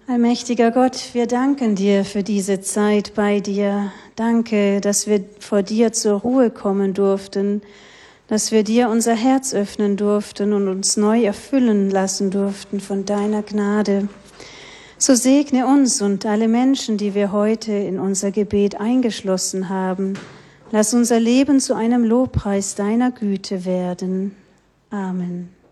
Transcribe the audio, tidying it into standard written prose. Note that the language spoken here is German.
Allmächtiger Gott, wir danken dir für diese Zeit bei dir. Danke, dass wir vor dir zur Ruhe kommen durften, dass wir dir unser Herz öffnen durften und uns neu erfüllen lassen durften von deiner Gnade. So segne uns und alle Menschen, die wir heute in unser Gebet eingeschlossen haben. Lass unser Leben zu einem Lobpreis deiner Güte werden. Amen.